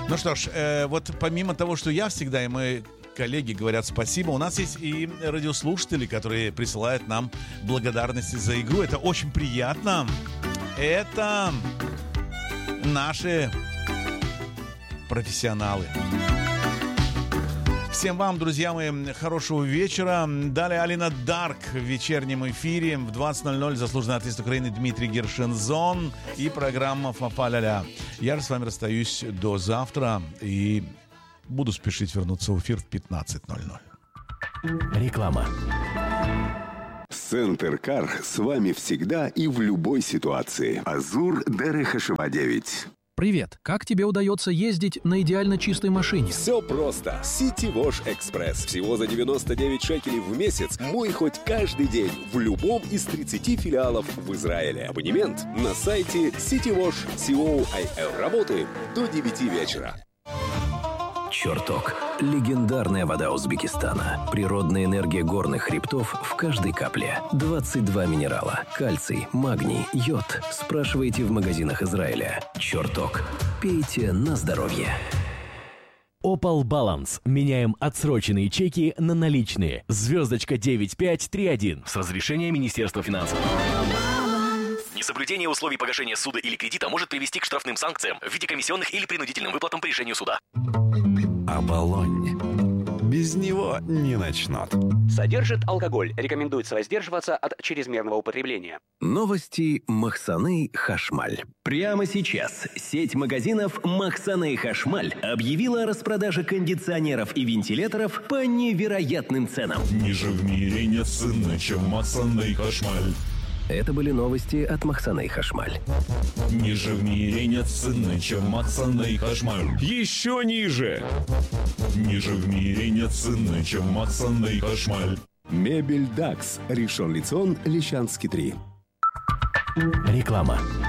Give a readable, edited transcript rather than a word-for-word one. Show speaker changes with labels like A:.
A: Ну что ж, вот помимо того, что я всегда и мои коллеги говорят спасибо, у нас есть и радиослушатели, которые присылают нам благодарности за игру. Это очень приятно. Это наши профессионалы. Всем вам, друзья мои, хорошего вечера. Далее Алина Дарк в вечернем эфире. В 20:00 заслуженный артист Украины Дмитрий Гершензон и программа «Фа-фа-ля-ля». Я же с вами расстаюсь до завтра и буду спешить вернуться в эфир в 15:00.
B: Реклама.
C: Центр Кар с вами всегда и в любой ситуации. Азур Дерехашева 9.
B: Привет! Как тебе удается ездить на идеально чистой машине?
D: Все просто. City Wash Express. Всего за 99 шекелей в месяц. Мой хоть каждый день. В любом из 30 филиалов в Израиле. Абонемент на сайте citywash.co.il. Работаем до 9 вечера.
E: Чертог. Легендарная вода Узбекистана. Природная энергия горных хребтов в каждой капле. 22 минерала. Кальций, магний, йод. Спрашивайте в магазинах Израиля. Чертог. Пейте на здоровье.
F: Opal Balance. Меняем отсроченные чеки на наличные. Звездочка 9531. С разрешения Министерства финансов.
G: Несоблюдение условий погашения суда или кредита может привести к штрафным санкциям в виде комиссионных или принудительным выплатам по решению суда.
H: Оболонь. Без него не начнут.
I: Содержит алкоголь. Рекомендуется воздерживаться от чрезмерного употребления.
E: Новости Махсаны Хашмаль. Прямо сейчас сеть магазинов Махсаны Хашмаль объявила о распродаже кондиционеров и вентиляторов по невероятным ценам.
J: Ниже в мире нет цены, чем Махсаны Хашмаль.
E: Это были новости от Махсаны Хашмаль.
J: Ниже в мире нет цены, чем Махсаны Хашмаль.
K: Еще ниже!
J: Ниже в мире нет цены, чем Махсаны Хашмаль.
C: Мебель Дакс. Ришон Лицион, Лещанский 3.
F: Реклама.